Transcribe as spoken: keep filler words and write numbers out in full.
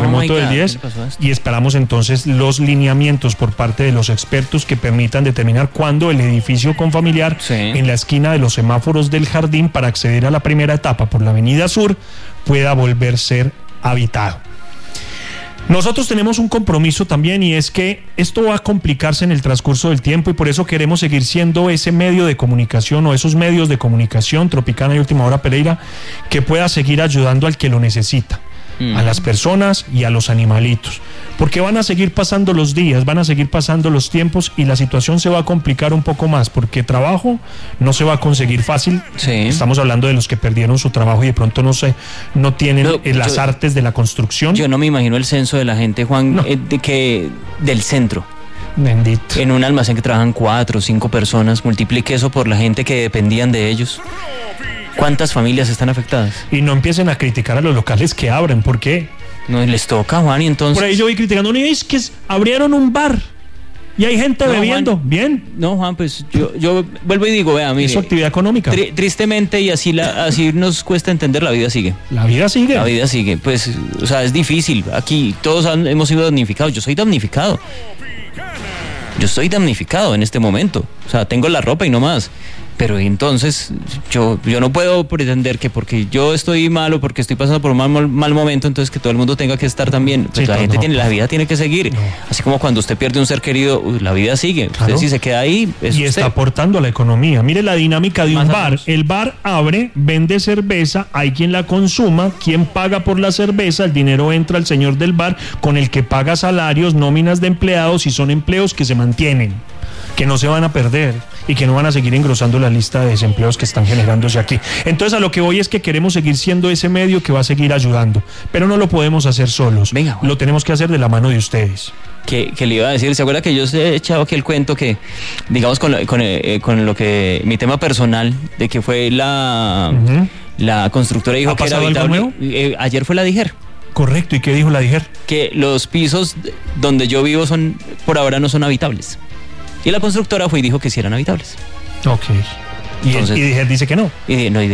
terremoto oh del God, diez, ¿qué le pasó a esto? y esperamos entonces los lineamientos por parte de los expertos que permitan determinar cuándo el edificio confamiliar Sí. en la esquina de los semáforos del jardín para acceder a la primera etapa por la avenida sur pueda volver a ser habitado. Nosotros tenemos un compromiso también, y es que esto va a complicarse en el transcurso del tiempo, y por eso queremos seguir siendo ese medio de comunicación o esos medios de comunicación, Tropicana y Última Hora Pereira, que pueda seguir ayudando al que lo necesita, mm. a las personas y a los animalitos, porque van a seguir pasando los días, van a seguir pasando los tiempos, y la situación se va a complicar un poco más, porque trabajo no se va a conseguir fácil. Sí. Estamos hablando de los que perdieron su trabajo y de pronto no sé, no tienen no, eh, las yo, artes de la construcción. Yo no me imagino el censo de la gente, Juan, no. eh, de que del centro. Bendito. En un almacén que trabajan cuatro o cinco personas, multiplique eso por la gente que dependían de ellos. ¿Cuántas familias están afectadas? Y no empiecen a criticar a los locales que abren, ¿por qué? No les toca, Juan, y entonces... Por ahí yo voy criticando, no, es que abrieron un bar y hay gente no, bebiendo, Juan, bien. No, Juan, pues yo, yo vuelvo y digo, vea, mire... Es su actividad económica. Tri tristemente, y así, la, así nos cuesta entender, la vida sigue. La vida sigue. La vida sigue, pues, o sea, es difícil. Aquí todos han, hemos sido damnificados, yo soy damnificado. Yo estoy damnificado en este momento, o sea, tengo la ropa y no más. Pero entonces yo, yo no puedo pretender que porque yo estoy mal o porque estoy pasando por un mal, mal momento, entonces que todo el mundo tenga que estar también. Pues sí, la gente no, tiene, la vida tiene que seguir. No. Así como cuando usted pierde un ser querido, la vida sigue. Claro. Usted si se queda ahí, es y usted. Está aportando a la economía. Mire la dinámica de Más un bar. El bar abre, vende cerveza, hay quien la consuma, quien paga por la cerveza, el dinero entra al señor del bar, con el que paga salarios, nóminas de empleados, y son empleos que se mantienen, que no se van a perder y que no van a seguir engrosando la lista de desempleos que están generándose aquí. Entonces a lo que voy es que queremos seguir siendo ese medio que va a seguir ayudando, pero no lo podemos hacer solos. Venga, lo tenemos que hacer de la mano de ustedes. Que, que le iba a decir, ¿se acuerda que yo he echado aquí el cuento que, digamos, con, con, eh, con lo que, mi tema personal, de que fue la, uh-huh. la constructora dijo que era habitable? Eh, ayer fue la Dijer. Correcto, ¿y qué dijo la Dijer? Que los pisos donde yo vivo son, por ahora no son habitables. Y la constructora fue y dijo que sí eran habitables. Ok. Y, Entonces, y Dijer dice que no. Y, no, y